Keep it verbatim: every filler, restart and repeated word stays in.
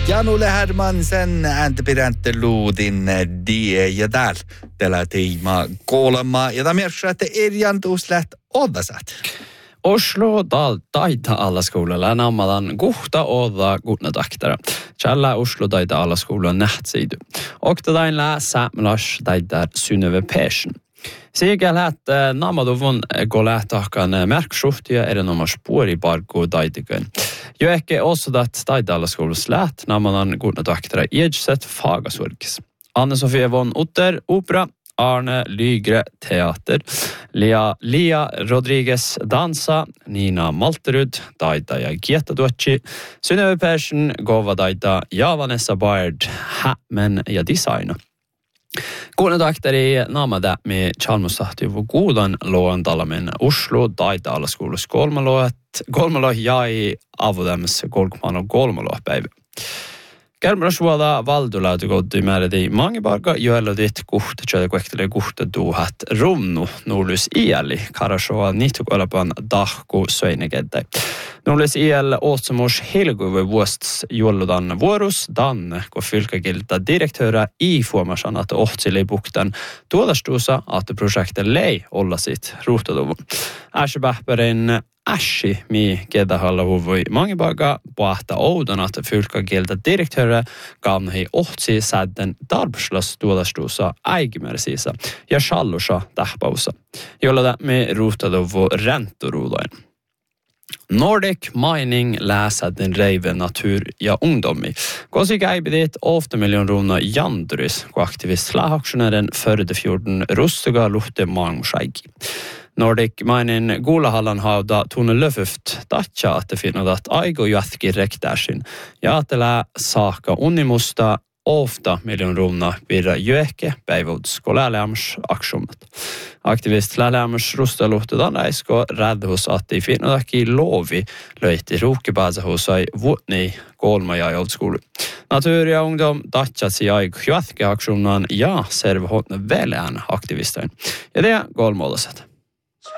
Janule Hermansen ääntäpidäntä luudin die ja täällä tällä tiima kuulemma. Ja tämä merkitsee, että erjantuus läht odasat. Oslo dal taita alla skolalla nammadan guhta oda gutna daktara. Challa Oslo taita alla skolan nähtsidu. Och det där lä samlas taita Synnöve Persson. Sikäl att nammaduvun golähtakan märksuhtia är det nomma spår i barko taitiken. Jo ehkä också att taita alla skolan slät nammadan gutna daktara edset fagasurkis. Anne-Sofie von Otter, opera. Arne Lygre teater, Lia, Lia Rodriguez dansa, Nina Malterud, Daida ja Gietta Ducci, Synnöve Persson, Gova Daida ja Vanessa Baird, Hämen ja designa. Kuulen daktari namada med Chalmustahti och godan lån talamen Oslo, Daida alla skolos golmaloet, golmaloh jäi avodems golkman och golmaloh päivä. Kärmärasuoda valdulautu koutui määredi mangiparka, joella dit kuhta, tjöitä kuektele kuhta duhat rumnu, nuulus iäli, karasoa nihtukolapan dahku söinegedde. Nuulus iäl åtsamus helguve vuosts juolludan vuorus, dan, kun fylkagilta direktöra i fuomasan, että ohtsili bukten tuodastuusa, että projekte lei olla sit ruhtaduvun. Äsjöpähpärin Ashi mi kedda halla huvui mangibaga pahta oudan att fylkagilta direktöre gamhi ohtsi sädden darbslas tuodastuusa äigimersisa ja shallusa tähpausa, jolla me ruhtaduvu rentoruudain. Nordic Mining läser den reive natur ja ungdomi. Kosi käibidit åtta miljoner rona janduris, kun aktivist lähaktionären Fördefjorden rustuga luhte maangushaigi. Nordic Mining Gulahallan hauda tunne löfyft tatja, että finnodat aigo jätki rektärsin ja atela saaka unimusta ofta miljoner rona birra jöke päivuds koläläms aksumat. Aktivist läläms rustaluhtedan äisko räddhus atti finnodaki lovi löyti ruukkipäsähusai vuotni kolma ja joutskulu. Natur ja ungdom tatsatsi aigo jätki aksuman ja servhotne välään aktivistain. Ja det är golmålaset.